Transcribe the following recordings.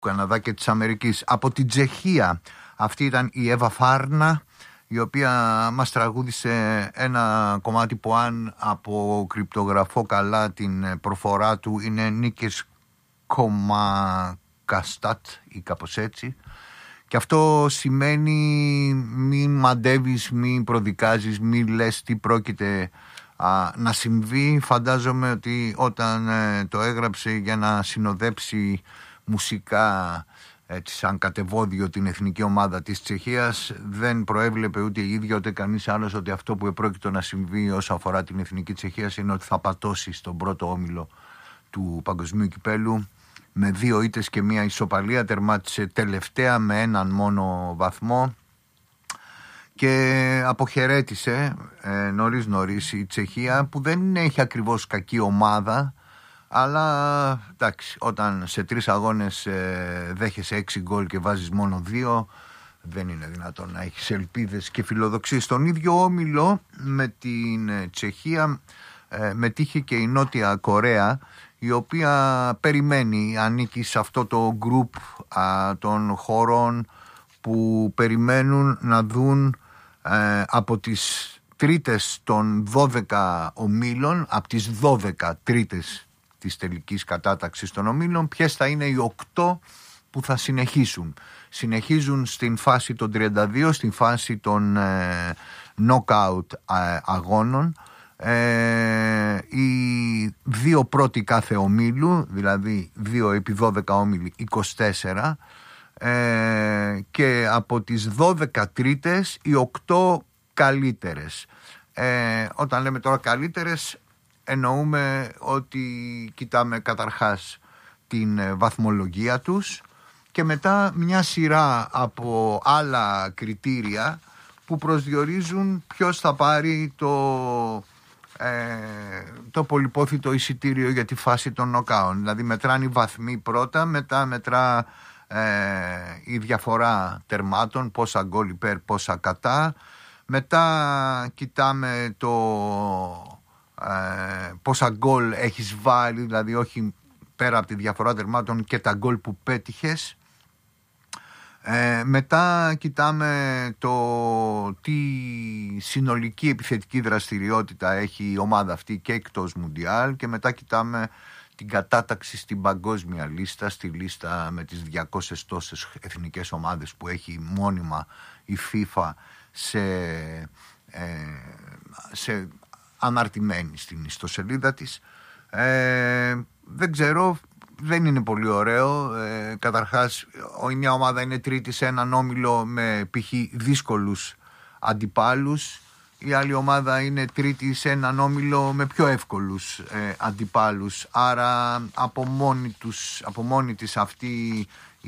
Καναδά και της Αμερικής. Από την Τσεχία αυτή ήταν η Εύα Φάρνα, η οποία μας τραγούδισε ένα κομμάτι που, αν αποκρυπτογραφώ καλά την προφορά του, είναι Νίκες Κομακαστάτ ή κάπως έτσι, και αυτό σημαίνει μη μαντεύεις, μη προδικάζεις, μη λες τι πρόκειται να συμβεί. Φαντάζομαι ότι όταν το έγραψε για να συνοδέψει μουσικά, έτσι σαν κατεβόδιο, την εθνική ομάδα της Τσεχίας, δεν προέβλεπε ούτε η ίδια ούτε κανείς άλλος ότι αυτό που επρόκειτο να συμβεί όσον αφορά την εθνική Τσεχίας είναι ότι θα πατώσει στον πρώτο όμιλο του παγκοσμίου κυπέλου με 2 ήττες και 1 ισοπαλία. Τερμάτισε τελευταία με 1 μόνο βαθμό και αποχαιρέτησε νωρίς η Τσεχία, που δεν έχει ακριβώς κακή ομάδα, αλλά εντάξει, όταν σε 3 αγώνες δέχεσαι 6 γκολ και βάζεις μόνο 2, δεν είναι δυνατόν να έχεις ελπίδες και φιλοδοξίες. Στον ίδιο όμιλο με την Τσεχία μετήχε και η Νότια Κορέα, η οποία περιμένει, ανήκει σε αυτό το γκρουπ των χωρών που περιμένουν να δουν από τις τρίτες των 12 ομίλων, από τις 12 τρίτες της τελικής κατάταξης των ομίλων, ποιες θα είναι οι 8 που θα συνεχίσουν. Συνεχίζουν στην φάση των 32, στην φάση των knockout αγώνων. Οι 2 πρώτοι κάθε ομίλου, δηλαδή 2 επί 12 όμιλοι, 24, και από τις 12 τρίτες οι 8 καλύτερες. Όταν λέμε τώρα καλύτερες, εννοούμε ότι κοιτάμε καταρχάς την βαθμολογία τους και μετά μια σειρά από άλλα κριτήρια που προσδιορίζουν ποιος θα πάρει το πολυπόθητο εισιτήριο για τη φάση των νοκάων. Δηλαδή μετράνε οι βαθμοί πρώτα, μετά μετρά η διαφορά τερμάτων, πόσα γκολ υπέρ, πόσα κατά. Μετά κοιτάμε πόσα γκολ έχεις βάλει, δηλαδή όχι πέρα από τη διαφορά τερμάτων και τα γκολ που πέτυχες. Μετά κοιτάμε τι συνολική επιθετική δραστηριότητα έχει η ομάδα αυτή και εκτός Μουντιάλ, και μετά κοιτάμε την κατάταξη στην παγκόσμια λίστα, στη λίστα με τις 200 τόσες εθνικές ομάδες που έχει μόνιμα η FIFA σε αναρτημένη στην ιστοσελίδα της. Δεν ξέρω, δεν είναι πολύ ωραίο. Καταρχάς, μια ομάδα είναι τρίτη σε έναν όμιλο με π.χ. δύσκολους αντιπάλους, η άλλη ομάδα είναι τρίτη σε έναν όμιλο με πιο εύκολους αντιπάλους. Άρα από μόνοι τους αυτοί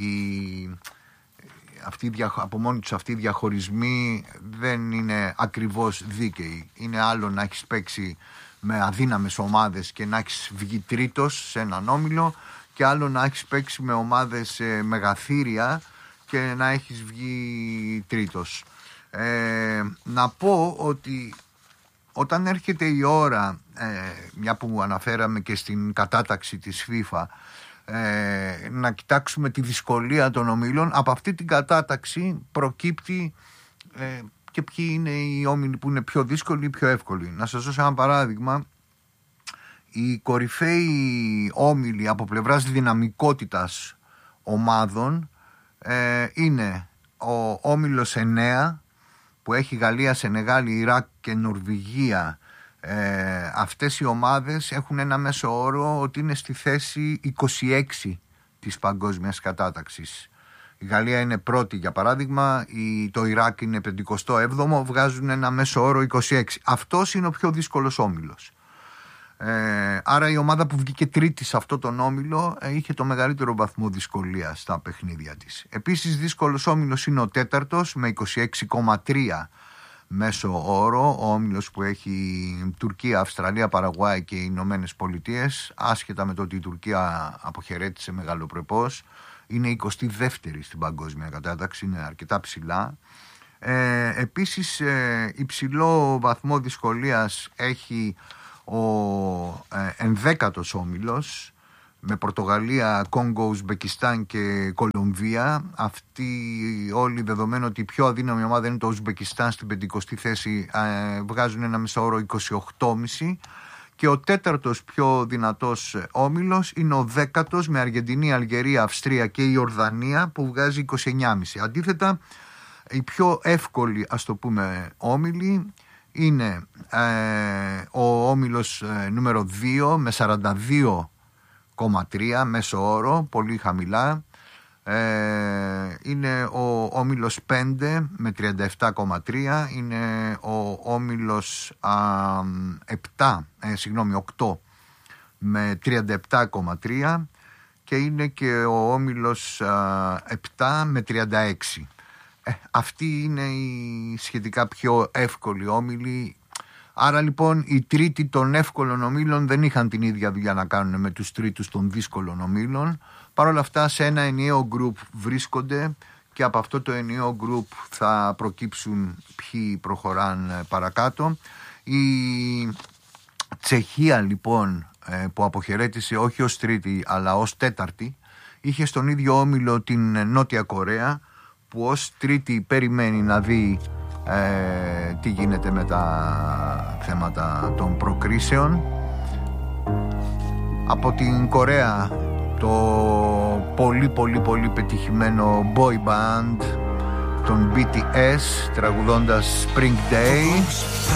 οι διαχωρισμοί δεν είναι ακριβώς δίκαιοι. Είναι άλλο να έχεις παίξει με αδύναμες ομάδες και να έχεις βγει τρίτος σε έναν όμιλο, και άλλο να έχεις παίξει με ομάδες μεγαθύρια και να έχεις βγει τρίτος. Να πω ότι όταν έρχεται η ώρα, μια που αναφέραμε και στην κατάταξη της FIFA, να κοιτάξουμε τη δυσκολία των ομίλων, από αυτή την κατάταξη προκύπτει και ποιοι είναι οι όμιλοι που είναι πιο δύσκολοι ή πιο εύκολοι. Να σας δώσω ένα παράδειγμα. Οι κορυφαίοι όμιλοι από πλευράς δυναμικότητας ομάδων είναι ο όμιλος 9, που έχει Γαλλία, Σενεγάλη, Ιράκ και Νορβηγία. Αυτές οι ομάδες έχουν ένα μέσο όρο ότι είναι στη θέση 26 της παγκόσμιας κατάταξης. Η Γαλλία είναι πρώτη, για παράδειγμα, το Ιράκ είναι 57ο, βγάζουν ένα μέσο όρο 26. Αυτός είναι ο πιο δύσκολος όμιλος. Άρα η ομάδα που βγήκε τρίτη σε αυτό τον όμιλο είχε το μεγαλύτερο βαθμό δυσκολίας στα παιχνίδια της. Επίσης δύσκολος όμιλος είναι ο τέταρτος με 26,3 μέσο όρο, ο όμιλος που έχει Τουρκία, Αυστραλία, Παραγουάη και οι Ηνωμένες Πολιτείες, άσχετα με το ότι η Τουρκία αποχαιρέτησε μεγαλοπρεπώς. Είναι 22η στην παγκόσμια κατάταξη, είναι αρκετά ψηλά. Επίσης υψηλό βαθμό δυσκολίας έχει ο 11ος όμιλος με Πορτογαλία, Κόγκο, Ουσμπεκιστάν και Κολομβία. Αυτοί όλοι, δεδομένου ότι η πιο αδύναμη ομάδα είναι το Ουσμπεκιστάν στην 50η θέση, βγάζουν ένα μεσόωρο 28,5. Και ο τέταρτος πιο δυνατός όμιλος είναι ο 10ος με Αργεντινή, Αλγερία, Αυστρία και Ιορδανία που βγάζει 29,5. Αντίθετα, η πιο εύκολη, ας το πούμε, όμιλη είναι ο όμιλος νούμερο 2 με 42,3 μέσο όρο, πολύ χαμηλά. Είναι ο όμιλος 5 με 37,3, είναι ο όμιλος 8 με 37,3 και είναι και ο όμιλος 7 με 36. Αυτή είναι η σχετικά πιο εύκολη όμιλη. Άρα λοιπόν οι τρίτοι των εύκολων ομίλων δεν είχαν την ίδια δουλειά να κάνουν με τους τρίτους των δύσκολων ομίλων. Παρ' όλα αυτά σε ένα ενιαίο γκρουπ βρίσκονται και από αυτό το ενιαίο γκρουπ θα προκύψουν ποιοι προχωράνε παρακάτω. Η Τσεχία λοιπόν, που αποχαιρέτησε όχι ως τρίτη αλλά ως τέταρτη, είχε στον ίδιο όμιλο την Νότια Κορέα, που ως τρίτη περιμένει να δει τι γίνεται με τα θέματα των προκρίσεων. Από την Κορέα το πολύ πετυχημένο boy band των BTS τραγουδώντας Spring Day.